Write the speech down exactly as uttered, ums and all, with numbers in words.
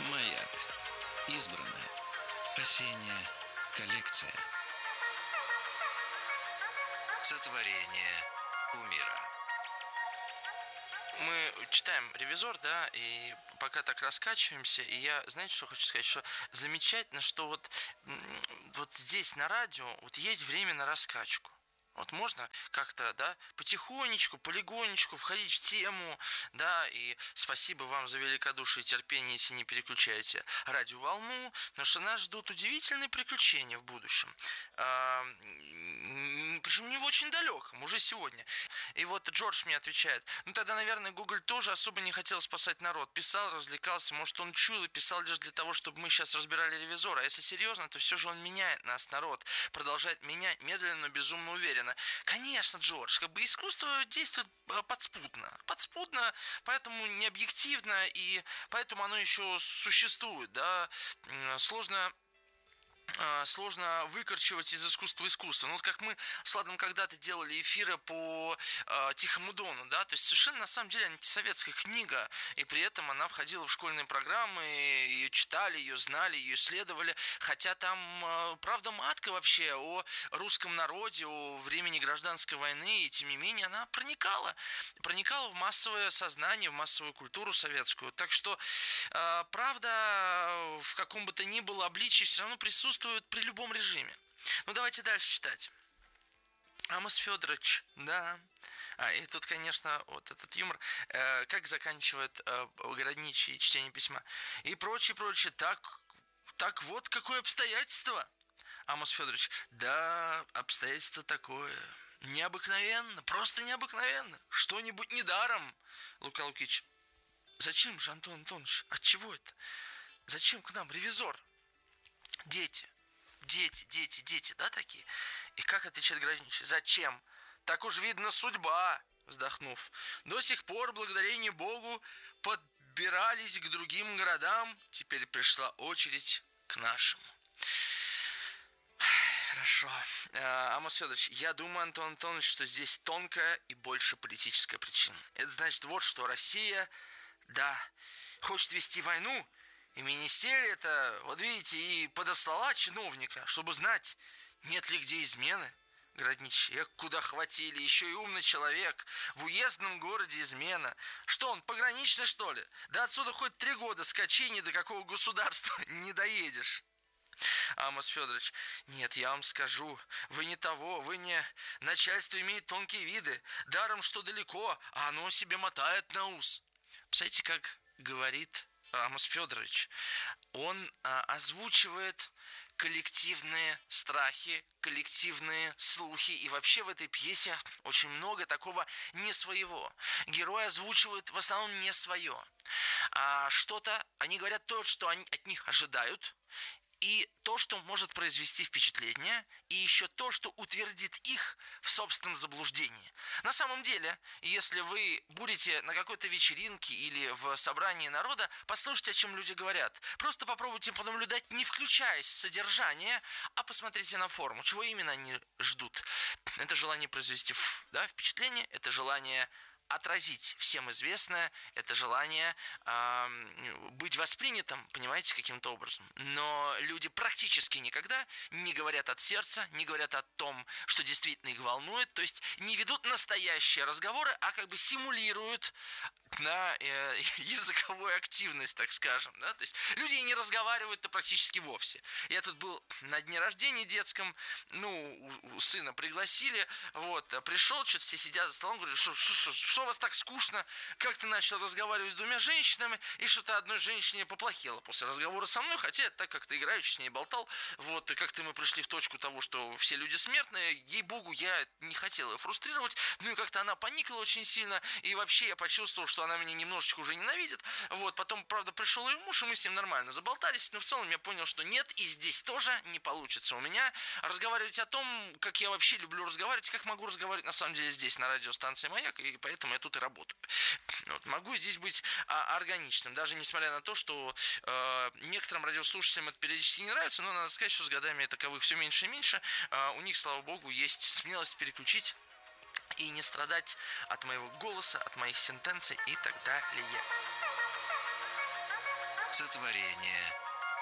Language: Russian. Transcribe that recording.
Маяк. Избранное. Осенняя коллекция. Сотворение кумира. Мы читаем «Ревизор», да, и пока так раскачиваемся, и я, знаете, что хочу сказать, что замечательно, что вот, вот здесь на радио вот есть время на раскачку. Вот можно как-то, да, потихонечку, полигонечку входить в тему, да, и спасибо вам за великодушие и терпение, если не переключаете радиоволну, потому что нас ждут удивительные приключения в будущем, а, причем не в очень далеком, уже сегодня. И вот Джордж мне отвечает: ну тогда, наверное, Гоголь тоже особо не хотел спасать народ, писал, развлекался, может он чул и писал лишь для того, чтобы мы сейчас разбирали «Ревизора», а если серьезно, то все же он меняет нас, народ, продолжает менять медленно, но безумно уверенно. Конечно, Джордж, как бы искусство действует подспудно, подспудно, поэтому не объективно, и поэтому оно еще существует, да, сложно... сложно выкорчевать из искусства искусство. Ну, вот как мы с Ладом когда-то делали эфиры по э, Тихому Дону, да, то есть совершенно на самом деле антисоветская книга, и при этом она входила в школьные программы, ее читали, ее знали, ее исследовали, хотя там э, правда матка вообще о русском народе, о времени гражданской войны, и тем не менее она проникала, проникала в массовое сознание, в массовую культуру советскую. Так что э, правда в каком бы то ни было обличии все равно присутствует при любом режиме. Ну, давайте дальше читать. Амос Федорович, да. А, и тут, конечно, вот этот юмор, э, как заканчивает э, Городничий чтение письма. И прочее, прочее. Так, так вот какое обстоятельство. Амос Федорович, да, обстоятельство такое. Необыкновенно, просто необыкновенно. Что-нибудь недаром. Лука Лукич, зачем же, Антон Антонович? Отчего это? Зачем к нам ревизор? Дети. Дети, дети, дети, да, такие? И как отвечает Городничий? Зачем? Так уж видно судьба, вздохнув. До сих пор, благодарение Богу, подбирались к другим городам. Теперь пришла очередь к нашему. Хорошо. Амос Федорович, я думаю, Антон Антонович, что здесь тонкая и больше политическая причина. Это значит вот что: Россия, да, хочет вести войну, и министерия это, вот видите, и подослала чиновника, чтобы знать, нет ли где измены. Городничий, эх, куда хватили, еще и умный человек, в уездном городе измена. Что он, пограничный, что ли? Да отсюда хоть три года скачи, ни до какого государства не доедешь. Амос Федорович, нет, я вам скажу, вы не того, вы не... Начальство имеет тонкие виды, даром что далеко, а оно себе мотает на ус. Представляете, как говорит Амос Федорович? Он а, озвучивает коллективные страхи, коллективные слухи. И вообще в этой пьесе очень много такого не своего. Герои озвучивают в основном не свое. А что-то, они говорят то, что они от них ожидают, и то, что может произвести впечатление, и еще то, что утвердит их в собственном заблуждении. На самом деле, если вы будете на какой-то вечеринке или в собрании народа, послушайте, о чем люди говорят. Просто попробуйте понаблюдать, не включаясь в содержание, а посмотрите на форму, чего именно они ждут. Это желание произвести да, впечатление, это желание отразить всем известное, это желание э, быть воспринятым, понимаете, каким-то образом. Но люди практически никогда не говорят от сердца, не говорят о том, что действительно их волнует, то есть не ведут настоящие разговоры, а как бы симулируют на э, языковую активность, так скажем, да, то есть люди не разговаривают-то практически вовсе. Я тут был на дне рождения детском, ну, у, у сына пригласили, вот, пришел, что-то все сидят за столом, говорят, что, что, что у вас так скучно, как ты начал разговаривать с двумя женщинами, и что-то одной женщине поплохело после разговора со мной, хотя так как-то играючи с ней болтал, вот, и как-то мы пришли в точку того, что все люди смертные, ей-богу, я не хотел ее фрустрировать, ну и как-то она поникла очень сильно, и вообще я почувствовал, что она меня немножечко уже ненавидит, вот, потом, правда, пришел ее муж, и мы с ним нормально заболтались, но в целом я понял, что нет, и здесь тоже не получится у меня разговаривать о том, как я вообще люблю разговаривать, как могу разговаривать на самом деле здесь, на радиостанции «Маяк», и поэтому я тут и работаю. Вот, могу здесь быть а, органичным, даже несмотря на то, что э, некоторым радиослушателям это периодически не нравится, но надо сказать, что с годами таковых все меньше и меньше, э, у них, слава богу, есть смелость переключить и не страдать от моего голоса, от моих сентенций и так далее. Сотворение